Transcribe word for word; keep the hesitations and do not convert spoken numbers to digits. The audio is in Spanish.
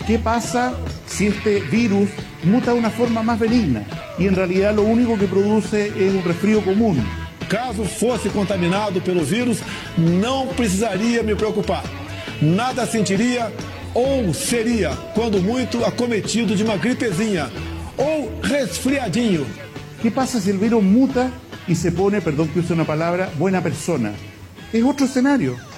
¿Qué pasa si este virus muta de una forma más benigna y en realidad lo único que produce es un resfrío común? Caso fosse contaminado pelo vírus, não precisaria me preocupar. Nada sentiria ou seria, quando muito, acometido de uma gripezinha ou resfriadinho. ¿Qué pasa si el virus muta y se pone, perdón que use una palabra, buena persona? Es otro escenario.